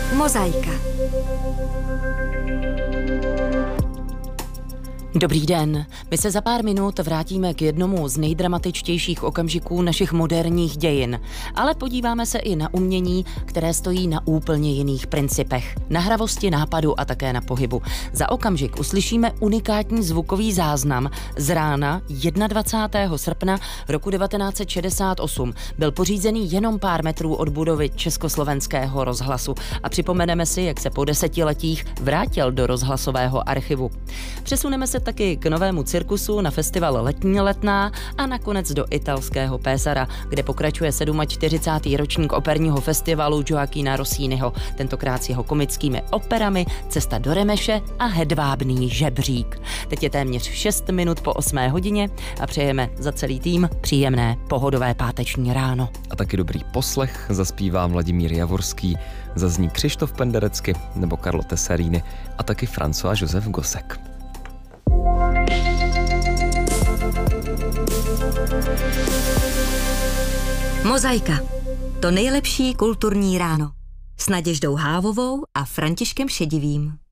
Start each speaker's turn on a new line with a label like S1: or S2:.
S1: Mozaika.
S2: Dobrý den. My se za pár minut vrátíme k jednomu z nejdramatičtějších okamžiků našich moderních dějin. Ale podíváme se i na umění, které stojí na úplně jiných principech. Na hravosti nápadu a také na pohybu. Za okamžik uslyšíme unikátní zvukový záznam z rána 21. srpna roku 1968. Byl pořízený jenom pár metrů od budovy Československého rozhlasu. A připomeneme si, jak se po desetiletích vrátil do rozhlasového archivu. Přesuneme se taky k novému cirkusu na festival Letní letná a nakonec do italského Pesara, kde pokračuje 47. ročník operního festivalu Gioachina Rossiniho, tentokrát s jeho komickými operami Cesta do Remeše a Hedvábný žebřík. Teď je téměř 6 minut po 8 hodině a přejeme za celý tým příjemné pohodové páteční ráno.
S3: A taky dobrý poslech zaspívá Vladimír Javorský, zazní Křištof Penderecky nebo Carlo Tesarini a taky François Josef Gosek.
S1: Mozaika. To nejlepší kulturní ráno. S Naděždou Hávovou a Františkem Šedivým.